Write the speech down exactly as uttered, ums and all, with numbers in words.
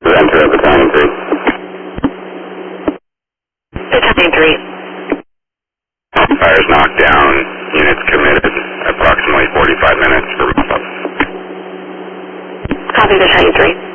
Enter at Battalion three. Battalion three. Fires knocked down. Units committed. Approximately forty-five minutes for mop-up. Copy, Battalion three.